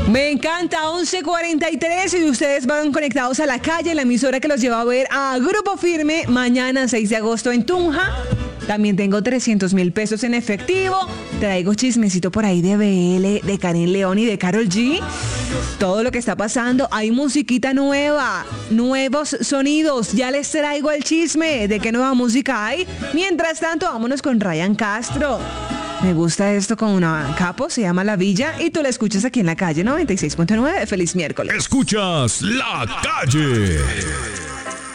Me encanta, 11:43 y ustedes van conectados a la calle, la emisora que los lleva a ver a Grupo Firme mañana 6 de agosto en Tunja. También tengo 300,000 pesos en efectivo. Traigo chismecito por ahí de BL, de Karen León y de Karol G. Todo lo que está pasando. Hay musiquita nueva, nuevos sonidos. Ya les traigo el chisme de qué nueva música hay. Mientras tanto, vámonos con Ryan Castro. Me gusta esto con una capo, se llama La Villa, y tú la escuchas aquí en la calle 96.9. Feliz miércoles. Escuchas La Calle.